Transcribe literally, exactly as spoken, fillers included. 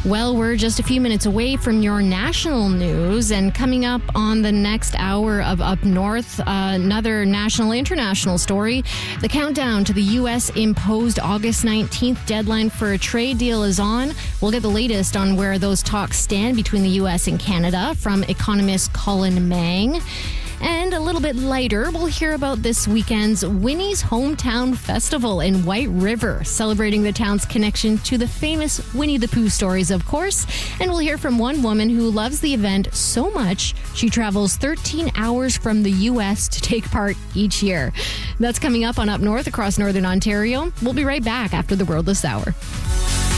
Well, we're just a few minutes away from your national news, and coming up on the next hour of Up North, uh, another national international story. The countdown to the U S imposed August nineteenth deadline for a trade deal is on. We'll get the latest on where those talks stand between the U S and Canada from economist Colin Mang. And a little bit lighter, we'll hear about this weekend's Winnie's Hometown Festival in White River, celebrating the town's connection to the famous Winnie the Pooh stories, of course. And we'll hear from one woman who loves the event so much, she travels thirteen hours from the U S to take part each year. That's coming up on Up North across Northern Ontario. We'll be right back after the World this hour.